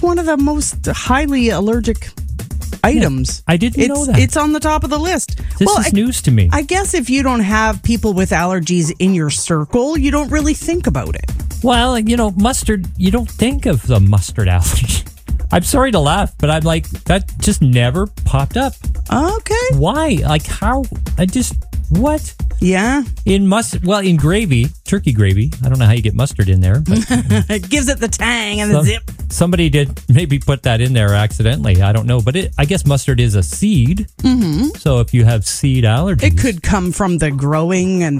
one of the most highly allergic items. I didn't know that. It's on the top of the list. This is news to me. I guess if you don't have people with allergies in your circle, you don't really think about it. Well, mustard, you don't think of the mustard allergy. I'm sorry to laugh, but I'm like, that just never popped up. Okay. Why? Like, how? What? Yeah. In gravy, turkey gravy. I don't know how you get mustard in there. But it gives it the tang and the zip. Somebody did maybe put that in there accidentally. I don't know. But I guess mustard is a seed. Mm-hmm. So if you have seed allergies. It could come from the growing and